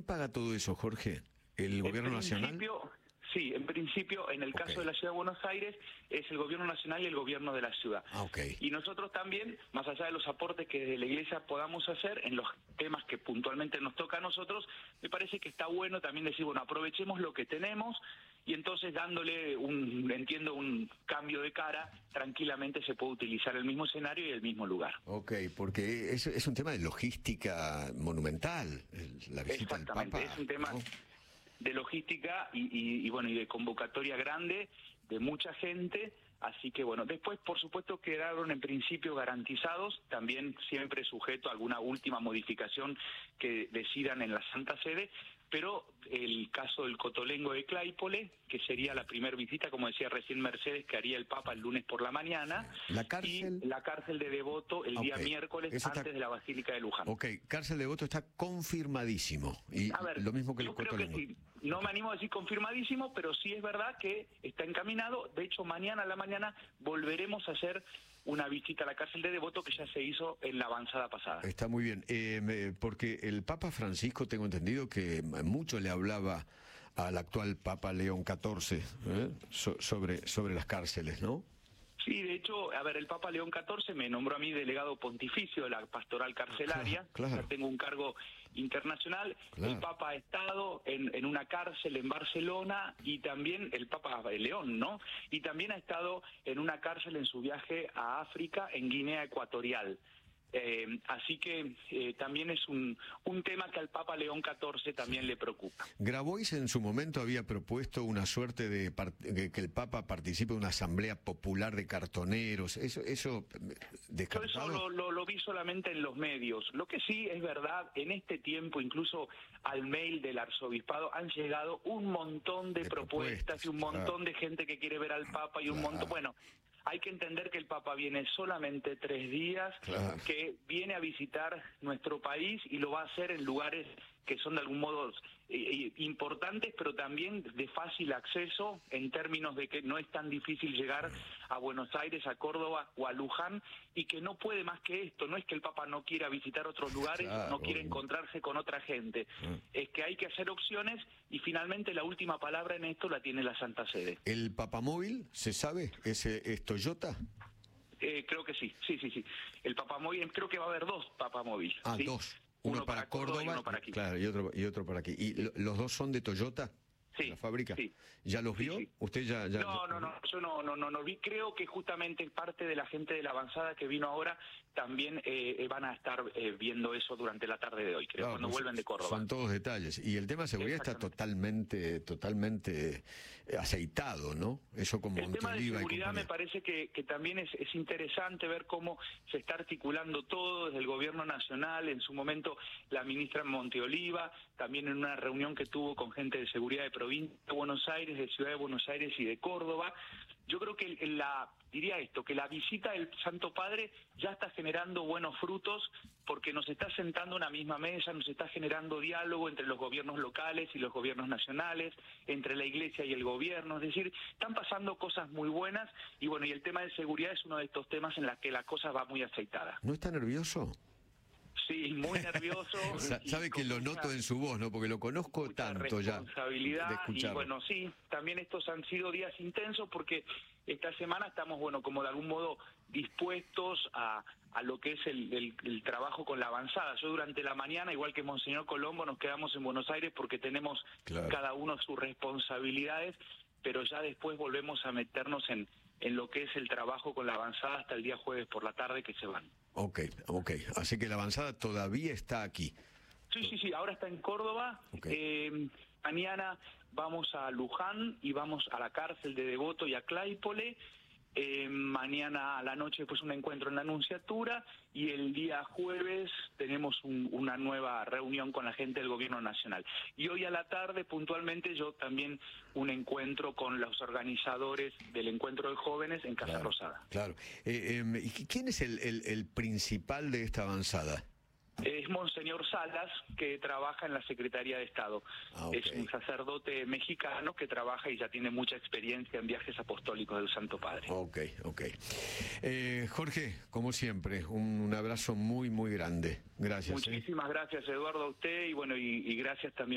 paga todo eso, Jorge? ¿El gobierno nacional? Sí, en principio, en el caso de la Ciudad de Buenos Aires, es el gobierno nacional y el gobierno de la ciudad. Y nosotros también, más allá de los aportes que desde la Iglesia podamos hacer, en los temas que puntualmente nos toca a nosotros, me parece que está bueno también decir, bueno, aprovechemos lo que tenemos, y entonces dándole un cambio de cara, tranquilamente se puede utilizar el mismo escenario y el mismo lugar. Porque es un tema de logística monumental, la visita del Papa. Exactamente, es un tema de logística y de convocatoria grande, de mucha gente. Así que bueno, después por supuesto quedaron en principio garantizados, también siempre sujeto a alguna última modificación que decidan en la Santa Sede, pero el caso del Cotolengo de Claypole, que sería la primera visita, como decía recién Mercedes, que haría el Papa el lunes por la mañana, la cárcel... y la cárcel de Devoto el día miércoles antes de la Basílica de Luján. Cárcel de Devoto está confirmadísimo, y a ver, lo mismo que el Cotolengo. Cotolengo. Creo que sí. No me animo a decir confirmadísimo, pero sí es verdad que está encaminado. De hecho, mañana a la mañana volveremos a hacer una visita a la cárcel de Devoto que ya se hizo en la avanzada pasada. Está muy bien, porque el Papa Francisco, tengo entendido que mucho le hablaba al actual Papa León XIV sobre las cárceles, ¿no? Sí, de hecho, a ver, el Papa León XIV me nombró a mí delegado pontificio de la pastoral carcelaria. Ya tengo un cargo internacional. El Papa ha estado en una cárcel en Barcelona, y también el Papa León, ¿no? Y también ha estado en una cárcel en su viaje a África, en Guinea Ecuatorial. Así que también es un tema que al Papa León XIV también le preocupa. Grabois en su momento había propuesto una suerte de que el Papa participe en una asamblea popular de cartoneros. Eso descartado. Eso lo vi solamente en los medios. Lo que sí es verdad, en este tiempo, incluso al mail del arzobispado han llegado un montón de propuestas y un montón de gente que quiere ver al Papa y un montón... Bueno, hay que entender que el Papa viene solamente 3 días, que viene a visitar nuestro país y lo va a hacer en lugares que son de algún modo importantes, pero también de fácil acceso, en términos de que no es tan difícil llegar a Buenos Aires, a Córdoba o a Luján, y que no puede más que esto. No es que el Papa no quiera visitar otros lugares, no quiere encontrarse con otra gente. Es que hay que hacer opciones, y finalmente la última palabra en esto la tiene la Santa Sede. ¿El Papamóvil, se sabe, es Toyota? Creo que sí. El Papamóvil, creo que va a haber 2 Papamóvil. ¿sí? 2. Uno para Córdoba y uno para aquí. Claro, y otro para aquí. ¿Y los 2 son de Toyota? Sí. ¿La fábrica? Sí. ¿Ya los vio? Sí. ¿Usted ya...? No, yo no vi. Creo que justamente parte de la gente de la avanzada que vino ahora también van a estar viendo eso durante la tarde de hoy, creo, cuando vuelven de Córdoba. Son todos detalles. Y el tema de seguridad está totalmente aceitado, ¿no? Eso con Monteoliva. El tema de seguridad me parece que también es interesante ver cómo se está articulando todo desde el gobierno nacional. En su momento la ministra Monteoliva, también en una reunión que tuvo con gente de seguridad de provincia de Buenos Aires, de Ciudad de Buenos Aires y de Córdoba. Yo creo que que la visita del Santo Padre ya está generando buenos frutos, porque nos está sentando a una misma mesa, nos está generando diálogo entre los gobiernos locales y los gobiernos nacionales, entre la Iglesia y el gobierno. Es decir, están pasando cosas muy buenas, y bueno, y el tema de seguridad es uno de estos temas en los que la cosa va muy aceitada. ¿No está nervioso? Sí, muy nervioso. Sabe que lo noto en su voz, ¿no? Porque lo conozco tanto ya. Responsabilidad. Y bueno, sí, también estos han sido días intensos, porque esta semana estamos, como de algún modo dispuestos a lo que es el trabajo con la avanzada. Yo durante la mañana, igual que Monseñor Colombo, nos quedamos en Buenos Aires porque tenemos cada uno sus responsabilidades, pero ya después volvemos a meternos en lo que es el trabajo con la avanzada hasta el día jueves por la tarde, que se van. Ok. Así que la avanzada todavía está aquí. Sí, ahora está en Córdoba. Mañana vamos a Luján y vamos a la cárcel de Devoto y a Claypole. Mañana a la noche pues un encuentro en la Nunciatura, y el día jueves tenemos una nueva reunión con la gente del gobierno nacional. Y hoy a la tarde puntualmente yo también un encuentro con los organizadores del encuentro de jóvenes en Casa Rosada. Claro. ¿Quién es el principal de esta avanzada? Es Monseñor Salas, que trabaja en la Secretaría de Estado. Es un sacerdote mexicano que trabaja y ya tiene mucha experiencia en viajes apostólicos del Santo Padre. Jorge, como siempre, un abrazo muy, muy grande. Gracias. Muchísimas gracias, Eduardo, a usted, y bueno, y gracias también